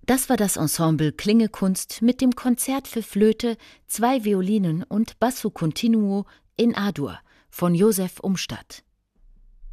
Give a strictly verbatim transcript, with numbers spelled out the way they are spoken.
Das war das Ensemble Klingekunst mit dem Konzert für Flöte, zwei Violinen und Basso Continuo in A-Dur von Josef Umstatt.